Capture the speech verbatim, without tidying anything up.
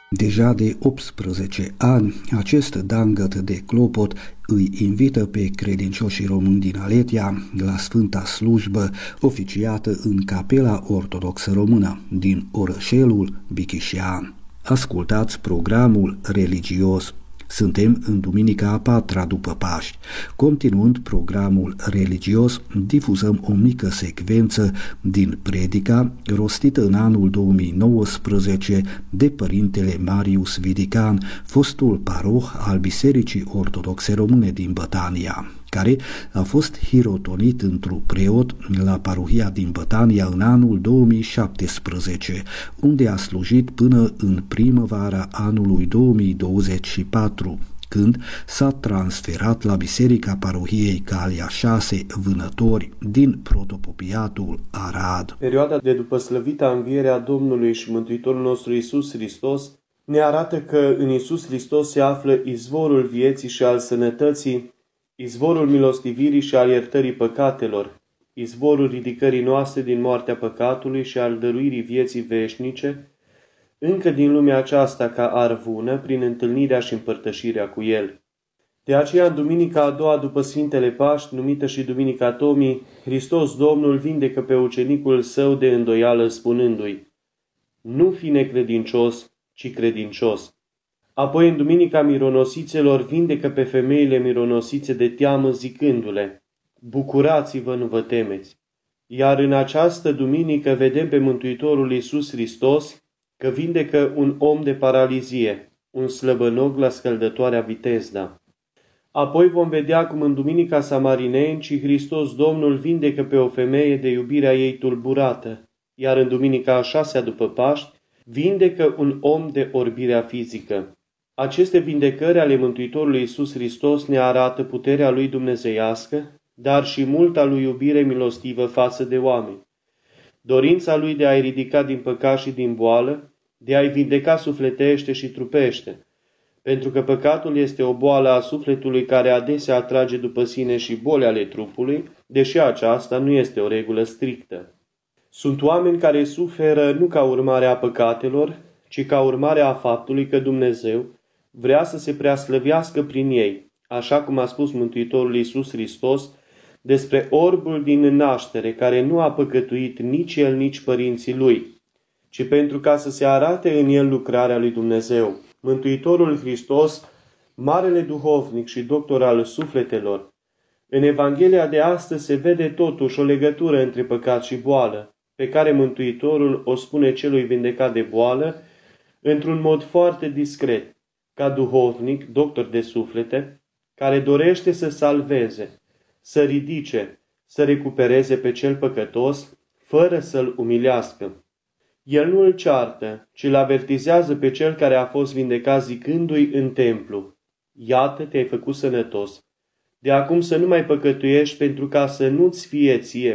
Deja de optsprezece ani, acest dangăt de clopot îi invită pe credincioșii români din Aletia la Sfânta Slujbă, oficiată în Capela Ortodoxă Română din orășelul Bichișean. Ascultați programul religios. Suntem în duminica a patra după Paști. Continuând programul religios, difuzăm o mică secvență din predica rostită în anul două mii nouăsprezece de părintele Marius Vidican, fostul paroh al Bisericii Ortodoxe Române din Bătania, care a fost hirotonit într-un preot la parohia din Bătania în anul două mii șaptesprezece, unde a slujit până în primăvara anului două mii douăzeci și patru, când s-a transferat la Biserica Parohiei Calia șase Vânători din protopopiatul Arad. Perioada de după slăvita învierea Domnului și Mântuitorul nostru Iisus Hristos ne arată că în Iisus Hristos se află izvorul vieții și al sănătății, izvorul milostivirii și al iertării păcatelor, izvorul ridicării noastre din moartea păcatului și al dăruirii vieții veșnice, încă din lumea aceasta ca arvună, prin întâlnirea și împărtășirea cu El. De aceea, în duminica a doua după Sfintele Paști, numită și Duminica Tomii, Hristos Domnul vindecă pe ucenicul său de îndoială spunându-i: nu fi necredincios, ci credincios. Apoi, în duminica mironosițelor, vindecă pe femeile mironosițe de teamă zicându-le: bucurați-vă, nu vă temeți. Iar în această duminică vedem pe Mântuitorul Iisus Hristos că vindecă un om de paralizie, un slăbănog la scăldătoarea Vitezda. Apoi vom vedea cum în duminica Samarinenci Hristos Domnul vindecă pe o femeie de iubirea ei tulburată, iar în duminica a șasea după Paști vindecă un om de orbirea fizică. Aceste vindecări ale Mântuitorului Iisus Hristos ne arată puterea Lui dumnezeiască, dar și multa Lui iubire milostivă față de oameni. Dorința Lui de a-i ridica din păcat și din boală, de a-i vindeca sufletește și trupește, pentru că păcatul este o boală a sufletului care adesea atrage după sine și boli ale trupului, deși aceasta nu este o regulă strictă. Sunt oameni care suferă nu ca urmare a păcatelor, ci ca urmare a faptului că Dumnezeu vrea să se preaslăvească prin ei, așa cum a spus Mântuitorul Iisus Hristos despre orbul din naștere, care nu a păcătuit nici el, nici părinții lui, ci pentru ca să se arate în el lucrarea lui Dumnezeu. Mântuitorul Hristos, marele duhovnic și doctor al sufletelor. În Evanghelia de astăzi se vede totuși o legătură între păcat și boală, pe care Mântuitorul o spune celui vindecat de boală într-un mod foarte discret, ca duhovnic, doctor de suflete, care dorește să salveze, să ridice, să recupereze pe cel păcătos, fără să-l umilească. El nu îl ceartă, ci îl avertizează pe cel care a fost vindecat zicându-i în templu: iată, te-ai făcut sănătos. De acum să nu mai păcătuiești pentru ca să nu-ți fie ție